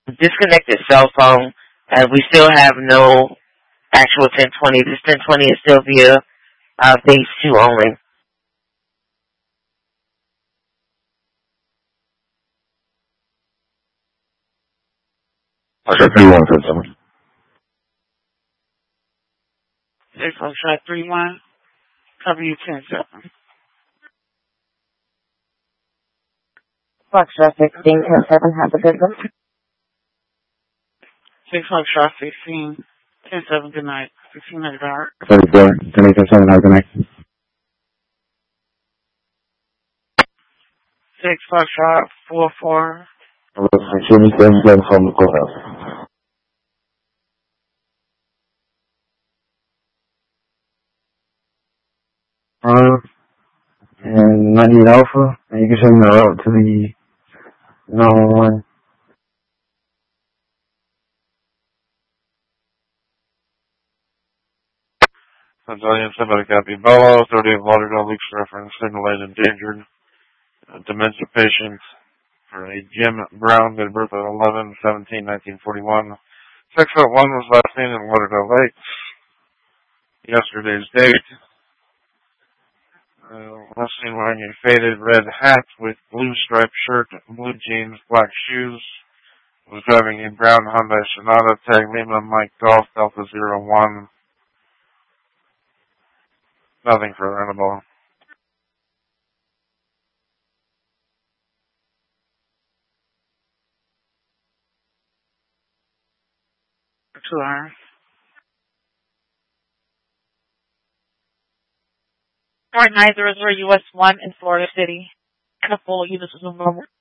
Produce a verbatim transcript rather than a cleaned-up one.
disconnected cell phone. Uh, we still have no actual ten twenty. This ten twenty is still via uh, base two only. Foxtrot three one, ten seven. Six Foxtrot three one, cover you ten seven. Foxtrot sixteen, ten seven, have a good one. Six Foxtrot sixteen, ten seven, good night. sixteen hundred hour. thirty-four, ten eight, ten seven, have a good night. Six Foxtrot four four. Excuse me, seven seven from the courthouse. Uh, and ninety-eight Alpha, and you can send me out to the nine one one. Italian Sympathetic Capybello, thirty of Lauderdale Leaks reference, signal light endangered. Uh, dementia patient for a Jim Brown, date of birth of eleven seventeen nineteen forty-one. Six foot one was last seen in Lauderdale Lakes. Yesterday's date. Uh, last seen wearing a faded red hat with blue striped shirt, blue jeans, black shoes. Was driving a brown Hyundai Sonata, tag Lima Mike Golf Delta zero one. Nothing for Annabelle. Two hours. Fort nine zero zero U S one in Florida City. And a full unit is normal.